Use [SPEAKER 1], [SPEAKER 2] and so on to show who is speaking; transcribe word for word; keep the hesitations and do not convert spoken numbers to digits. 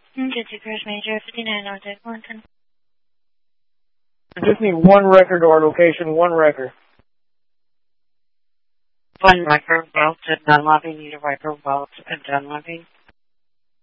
[SPEAKER 1] Gypsy Cruise Major, fifty-nine North Eglinton.
[SPEAKER 2] I just need one record or location, one record.
[SPEAKER 3] One record, Welch at Dunlevy, need a record, Welch at Dunlevy.